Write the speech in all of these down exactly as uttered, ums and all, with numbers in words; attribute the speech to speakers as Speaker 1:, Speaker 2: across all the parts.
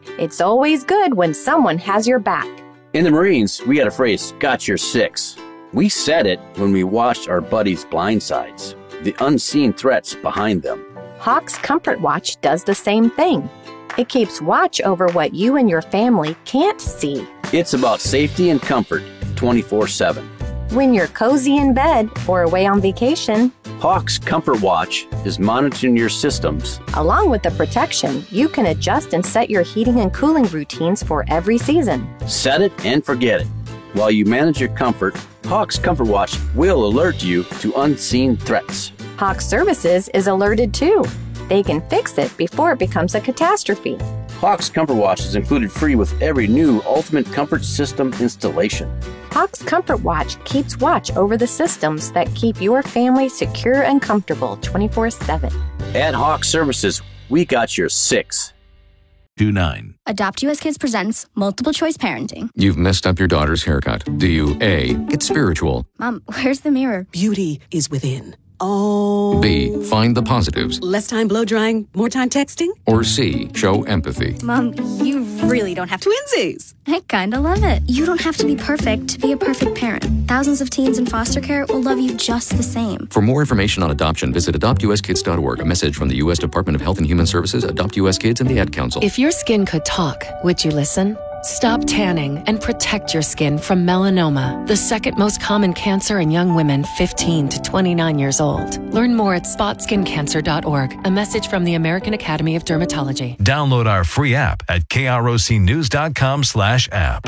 Speaker 1: It's always good when someone has your back.
Speaker 2: In the Marines, we got a phrase, got your six. We said it when we watched our buddies' blind sides, the unseen threats behind them.
Speaker 1: Hawk's Comfort Watch does the same thing. It keeps watch over what you and your family can't see.
Speaker 2: It's about safety and comfort twenty-four seven.
Speaker 1: When you're cozy in bed or away on vacation,
Speaker 2: Hawk's Comfort Watch is monitoring your systems.
Speaker 1: Along with the protection, you can adjust and set your heating and cooling routines for every season.
Speaker 2: Set it and forget it. While you manage your comfort, Hawk's Comfort Watch will alert you to unseen threats.
Speaker 1: Hawk Services is alerted too. They can fix it before it becomes a catastrophe.
Speaker 2: Hawk's Comfort Watch is included free with every new Ultimate Comfort System installation.
Speaker 1: Hawk's Comfort Watch keeps watch over the systems that keep your family secure and comfortable twenty-four seven.
Speaker 2: At Hawk Services, we got your six.
Speaker 3: two nine.
Speaker 4: Adopt U S Kids presents Multiple Choice Parenting.
Speaker 5: You've messed up your daughter's haircut. Do you A, get spiritual?
Speaker 4: Mom, where's the mirror?
Speaker 6: Beauty is within. Oh.
Speaker 5: B, find the positives?
Speaker 6: Less time blow drying, more time texting?
Speaker 5: Or C, show empathy?
Speaker 4: Mom, you really don't have to.
Speaker 6: Twinsies!
Speaker 4: I kinda love it. You don't have to be perfect to be a perfect parent. Thousands of teens in foster care will love you just the same.
Speaker 5: For more information on adoption, visit adopt u s kids dot org. A message from the U S Department of Health and Human Services, Adopt U S Kids, and the Ad Council.
Speaker 7: If your skin could talk, would you listen? Stop tanning and protect your skin from melanoma, the second most common cancer in young women fifteen to twenty-nine years old. Learn more at spot skin cancer dot org. A message from the American Academy of Dermatology.
Speaker 3: Download our free app at k r o c news dot com slash app.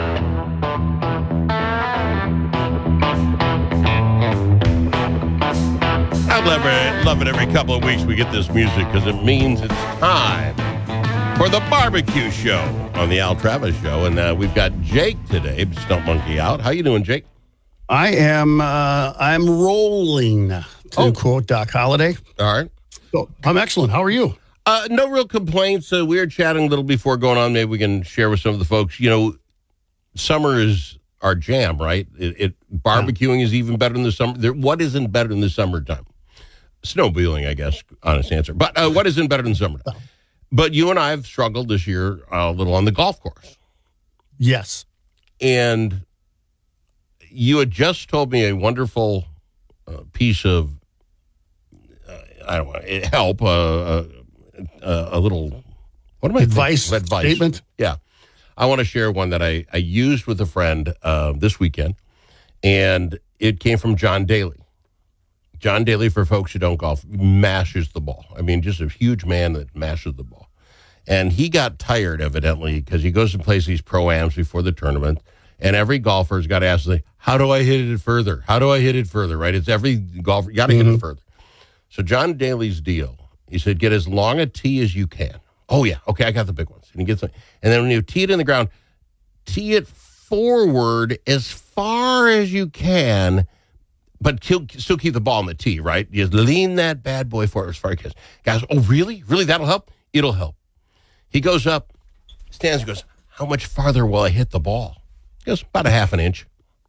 Speaker 8: I love it, love it every couple of weeks we get this music because it means it's time for the barbecue show on the Al Travis Show. And uh, we've got Jake today, Stump Monkey out. How you doing, Jake?
Speaker 9: I am uh, I'm rolling, to
Speaker 8: oh.
Speaker 9: quote Doc Holliday.
Speaker 8: All right.
Speaker 9: So, I'm excellent. How are you?
Speaker 8: Uh, no real complaints. Uh, we were chatting a little before going on. Maybe we can share with some of the folks. You know, summer is our jam, right? It, it Barbecuing yeah. is even better in the summer. There, what isn't better in the summertime? Snowmobiling, I guess, honest answer. But uh, what isn't better than summertime? But you and I have struggled this year a little on the golf course.
Speaker 9: Yes.
Speaker 8: And you had just told me a wonderful uh, piece of, uh, I don't know, help, uh, uh, uh, a little, what am I
Speaker 9: Advice,
Speaker 8: thinking? Advice
Speaker 9: statement?
Speaker 8: Yeah. I want to share one that I, I used with a friend uh, this weekend, and it came from John Daly. John Daly, for folks who don't golf, mashes the ball. I mean, just a huge man that mashes the ball. And he got tired, evidently, because he goes and plays these pro-ams before the tournament, and every golfer's got to ask, like, how do I hit it further? How do I hit it further, right? It's every golfer, you got to mm-hmm. hit it further. So John Daly's deal, he said, get as long a tee as you can. Oh, yeah, okay, I got the big ones. And he gets, and then when you tee it in the ground, tee it forward as far as you can, but still keep the ball on the tee, right? You just lean that bad boy forward as far as you can. Guys, oh, really? Really? That'll help? It'll help. He goes up, stands and goes, how much farther will I hit the ball? He goes, about a half an inch.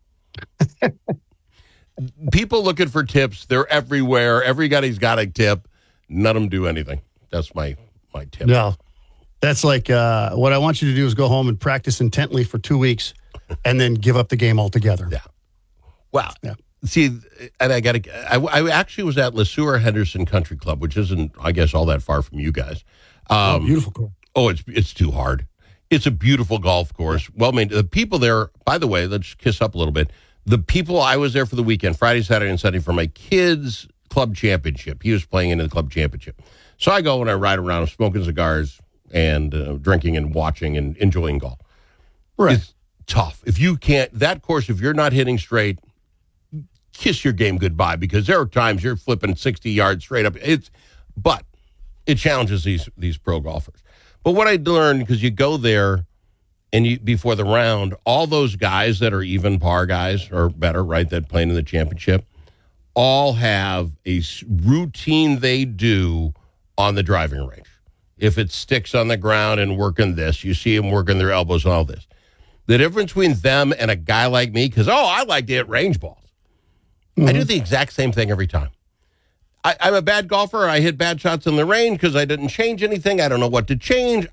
Speaker 8: People looking for tips. They're everywhere. Every guy's got a tip. None of them do anything. That's my, my tip.
Speaker 9: No, that's like uh, what I want you to do is go home and practice intently for two weeks and then give up the game altogether.
Speaker 8: Yeah. Wow.
Speaker 9: Yeah.
Speaker 8: See, and I got to, I, I actually was at LeSueur Henderson Country Club, which isn't, I guess, all that far from you guys. Um,
Speaker 9: oh, beautiful course.
Speaker 8: Oh, it's it's too hard. It's a beautiful golf course. Well, I mean, the people there, by the way, let's kiss up a little bit. The people, I was there for the weekend, Friday, Saturday, and Sunday for my kids' club championship. He was playing in the club championship. So I go and I ride around smoking cigars and uh, drinking and watching and enjoying golf.
Speaker 9: Right.
Speaker 8: It's tough. If you can't, that course, if you're not hitting straight, kiss your game goodbye, because there are times you're flipping sixty yards straight up. It's, but it challenges these these pro golfers. But what I learned, because you go there and you before the round, all those guys that are even par guys or better, right, that playing in the championship, all have a routine they do on the driving range. If it sticks on the ground and working this, you see them working their elbows and all this. The difference between them and a guy like me, because, oh, I like to hit range balls. Mm-hmm. I do the exact same thing every time. I, I'm a bad golfer. I hit bad shots in the range because I didn't change anything. I don't know what to change.